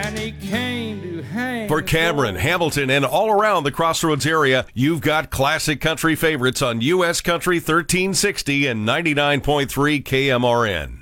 and he came to hang. For Cameron, Hamilton, and all around the Crossroads area, you've got classic country favorites on U.S. Country 1360 and 99.3 KMRN.